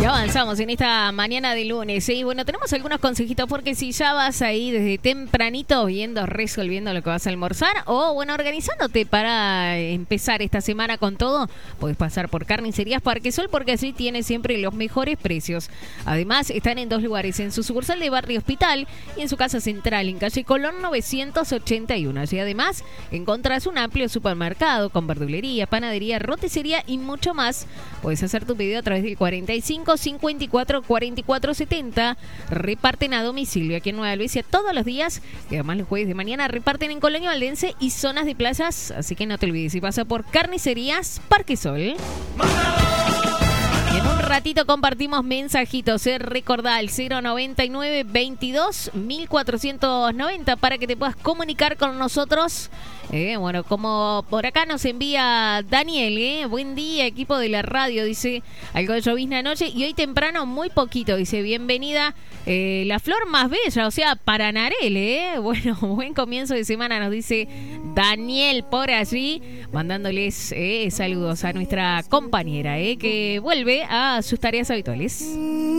Y avanzamos en esta mañana de lunes. Y bueno, tenemos algunos consejitos porque si ya vas ahí desde tempranito resolviendo lo que vas a almorzar o bueno, organizándote para empezar esta semana con todo, puedes pasar por Carnicerías Parquesol porque así tiene siempre los mejores precios. Además, están en 2 lugares, en su sucursal de Barrio Hospital y en su casa central en calle Colón 981. Y además, encontrás un amplio supermercado con verdulería, panadería, roticería y mucho más. Puedes hacer tu pedido a través del 45 54 44 70. Reparten a domicilio aquí en Nueva Albesia todos los días. Y además los jueves de mañana reparten en Colonia Valdense y zonas de playas. Así que no te olvides, si pasa por Carnicerías Parquesol. Y en un ratito compartimos mensajitos. Recordá el 099 22 1490 para que te puedas comunicar con nosotros. Bueno, como por acá nos envía Daniel, buen día, equipo de la radio, dice, algo de llovizna anoche y hoy temprano muy poquito, dice, bienvenida, la flor más bella, o sea, Paranarel, bueno, buen comienzo de semana, nos dice Daniel por allí, mandándoles saludos a nuestra compañera, que vuelve a sus tareas habituales.